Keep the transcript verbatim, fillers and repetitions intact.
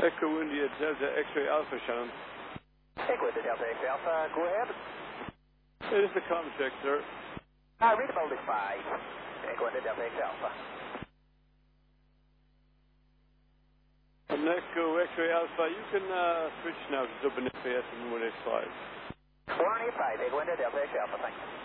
Echo India Delta X-ray Alpha, Shannon. Echo India Delta X-ray Alpha, go ahead. It is the comm check, sir. Uh, read about this five. Echo India Delta X-ray Alpha. On Echo X-ray Alpha, you can uh, switch now to Dublin F A S and one eight five. one eight five, Echo India Delta X-ray Alpha, thanks.